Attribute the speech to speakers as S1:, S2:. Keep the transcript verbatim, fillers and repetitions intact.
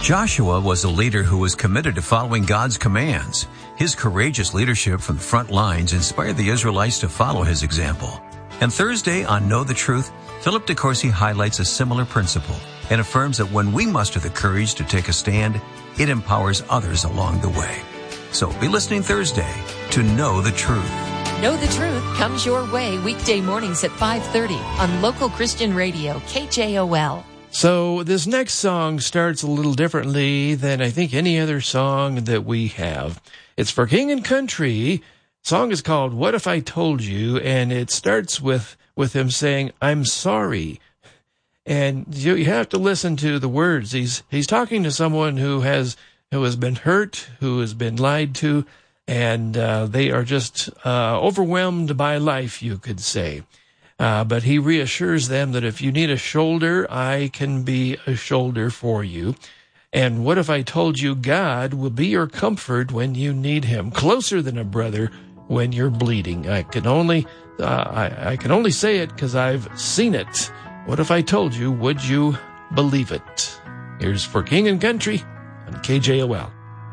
S1: Joshua was a leader who was committed to following God's commands. His courageous leadership from the front lines inspired the Israelites to follow his example. And Thursday on Know the Truth, Philip DeCourcy highlights a similar principle and affirms that when we muster the courage to take a stand, it empowers others along the way. So be listening Thursday to Know the Truth.
S2: Know the Truth comes your way weekday mornings at five thirty on local Christian radio, K J O L.
S3: So this next song starts a little differently than I think any other song that we have. It's for King and Country. The song is called What If I Told You, and it starts with, with him saying, I'm sorry. And you, you have to listen to the words. He's he's talking to someone who has who has been hurt, who has been lied to, and uh, they are just uh, overwhelmed by life, you could say. Uh, but he reassures them that if you need a shoulder, I can be a shoulder for you. And what if I told you God will be your comfort when you need him, closer than a brother when you're bleeding? I can only, uh, I, I can only say it because I've seen it. What if I told you, would you believe it? Here's for King and Country on K J O L.